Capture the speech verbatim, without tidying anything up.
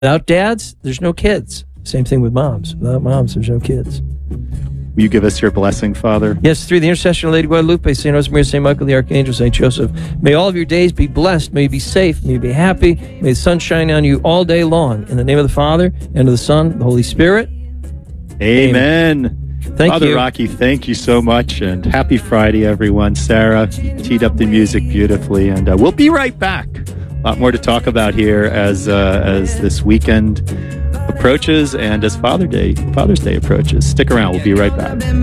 Without dads, there's no kids. Same thing with moms. Without moms, there's no kids. Will you give us your blessing, Father? Yes, through the intercession of Lady Guadalupe, Saint Josemaria, Saint Michael the Archangel, Saint Joseph, may all of your days be blessed. May you be safe. May you be happy. May the sun shine on you all day long. In the name of the Father, and of the Son, and the Holy Spirit. Amen. Amen. Thank Father you. Rocky, thank you so much, and happy Friday, everyone. Sarah, you teed up the music beautifully, and uh, we'll be right back. A lot more to talk about here as uh, as this weekend approaches and as Father Day, Father's Day approaches. Stick around. We'll be right back.